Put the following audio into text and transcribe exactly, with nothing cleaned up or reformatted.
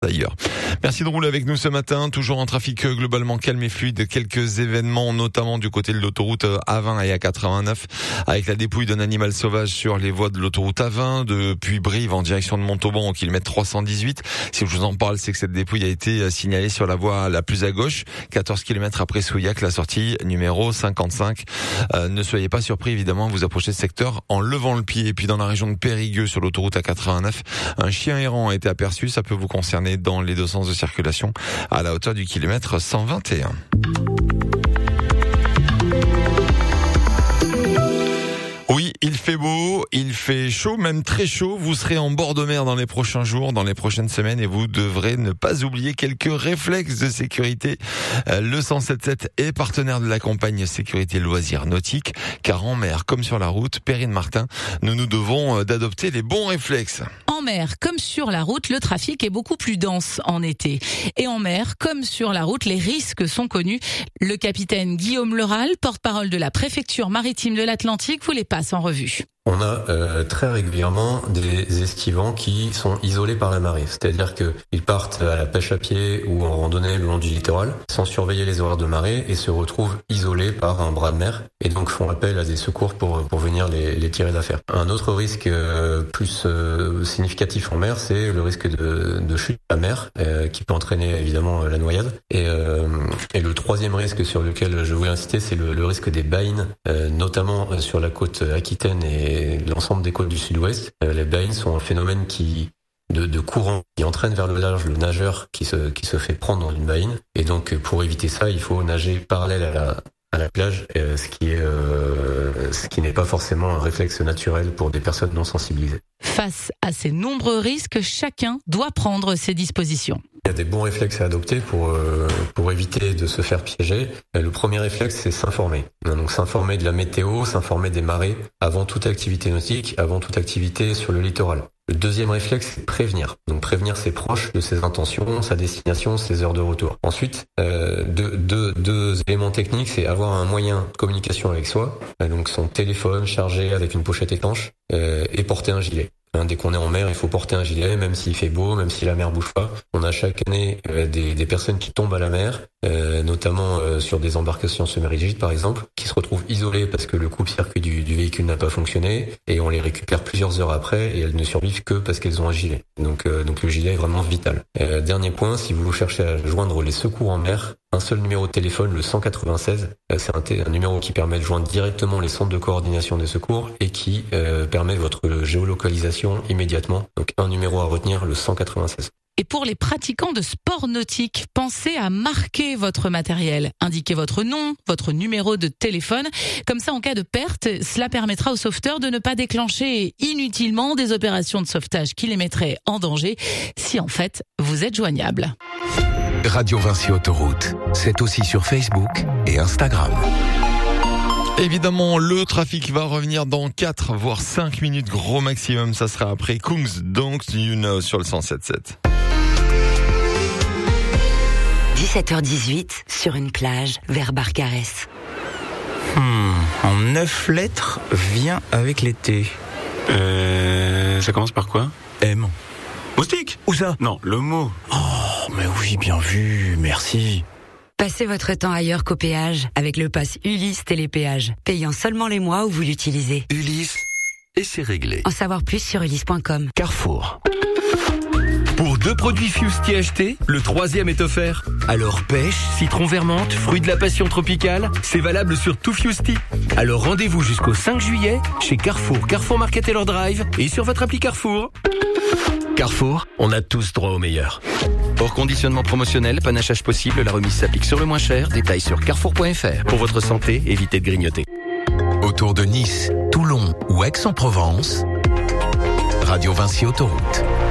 D'ailleurs. Merci de rouler avec nous ce matin, toujours en trafic globalement calme et fluide, quelques événements notamment du côté de l'autoroute A vingt et A quatre-vingt-neuf avec la dépouille d'un animal sauvage sur les voies de l'autoroute A vingt depuis Brive en direction de Montauban au kilomètre trois cent dix-huit. Si je vous en parle, c'est que cette dépouille a été signalée sur la voie la plus à gauche, quatorze kilomètres après Souillac, la sortie numéro cinquante-cinq. Euh, ne soyez pas surpris évidemment, vous approchez ce secteur en levant le pied. Et puis dans la région de Périgueux sur l'autoroute A quatre-vingt-neuf, un chien errant a été aperçu, ça peut vous concerner dans les deux sens de circulation à la hauteur du kilomètre cent vingt et un. Oui, il fait beau, il fait chaud, même très chaud. Vous serez en bord de mer dans les prochains jours, dans les prochaines semaines et vous devrez ne pas oublier quelques réflexes de sécurité. Le cent sept sept est partenaire de la campagne Sécurité Loisirs Nautiques, car en mer comme sur la route, Perrine Martin, nous nous devons d'adopter les bons réflexes. En mer, comme sur la route, le trafic est beaucoup plus dense en été. Et en mer, comme sur la route, les risques sont connus. Le capitaine Guillaume Leral, porte-parole de la préfecture maritime de l'Atlantique, vous les passe en revue. On a euh, très régulièrement des esquivants qui sont isolés par la marée. C'est-à-dire qu'ils partent à la pêche à pied ou en randonnée le long du littoral sans surveiller les horaires de marée et se retrouvent isolés par un bras de mer et donc font appel à des secours pour pour venir les, les tirer d'affaire. Un autre risque euh, plus euh, significatif en mer, c'est le risque de, de chute à la mer euh, qui peut entraîner évidemment la noyade. Et, euh, et le troisième risque sur lequel je voulais insister, c'est le, le risque des baïnes, euh, notamment sur la côte aquitaine et Et l'ensemble des côtes du sud-ouest. Euh, les baïnes sont un phénomène qui de, de courant qui entraîne vers le large le nageur qui se qui se fait prendre dans une baïne. Et donc pour éviter ça, il faut nager parallèle à la à la plage, euh, ce qui est euh, ce qui n'est pas forcément un réflexe naturel pour des personnes non sensibilisées. Face à ces nombreux risques, chacun doit prendre ses dispositions. Il y a des bons réflexes à adopter pour euh, pour éviter de se faire piéger. Le premier réflexe, c'est s'informer. Donc s'informer de la météo, s'informer des marées avant toute activité nautique, avant toute activité sur le littoral. Le deuxième réflexe, c'est prévenir. Donc prévenir ses proches de ses intentions, sa destination, ses heures de retour. Ensuite, euh, deux, deux, deux éléments techniques, c'est avoir un moyen de communication avec soi, donc son téléphone chargé avec une pochette étanche, euh, et porter un gilet. Hein, dès qu'on est en mer, il faut porter un gilet, même s'il fait beau, même si la mer bouge pas. On a chaque année euh, des, des personnes qui tombent à la mer, euh, notamment euh, sur des embarcations semi-rigides par exemple, qui se retrouvent isolées parce que le coupe-circuit du, du véhicule n'a pas fonctionné, et on les récupère plusieurs heures après, et elles ne survivent que parce qu'elles ont un gilet. Donc, euh, donc le gilet est vraiment vital. Euh, dernier point, si vous cherchez à joindre les secours en mer, un seul numéro de téléphone, le cent quatre-vingt-seize, euh, c'est un, t- un numéro qui permet de joindre directement les centres de coordination des secours et qui euh, permet votre géolocalisation immédiatement. Donc un numéro à retenir, le cent quatre-vingt-seize. Et pour les pratiquants de sport nautique, pensez à marquer votre matériel. Indiquez votre nom, votre numéro de téléphone. Comme ça, en cas de perte, cela permettra aux sauveteurs de ne pas déclencher inutilement des opérations de sauvetage qui les mettraient en danger si en fait vous êtes joignable. Radio Vinci Autoroute, c'est aussi sur Facebook et Instagram. Évidemment, le trafic va revenir dans quatre voire cinq minutes, gros maximum. Ça sera après Kungs, donc you know, sur le cent sept sept. dix-sept heures dix-huit, sur une plage vers Barcarès. Hmm, en neuf lettres, vient avec l'été. Euh, ça commence par quoi? M. Moustique? Où ça? Non, le mot. Oh, mais oui, bien vu, merci. Passez votre temps ailleurs qu'au péage avec le pass Ulysse Télépéage, payant seulement les mois où vous l'utilisez. Ulysse, et c'est réglé. En savoir plus sur ulysse point com. Carrefour. Pour deux produits Fusti achetés, le troisième est offert. Alors pêche, citron vermente, fruit de la passion tropicale, c'est valable sur tout Fusti. Alors rendez-vous jusqu'au cinq juillet chez Carrefour, Carrefour Market Taylor Drive et sur votre appli Carrefour. Carrefour, on a tous droit au meilleur. Hors conditionnement promotionnel, panachage possible, la remise s'applique sur le moins cher. Détails sur carrefour point f r. Pour votre santé, évitez de grignoter. Autour de Nice, Toulon ou Aix-en-Provence, Radio Vinci Autoroute.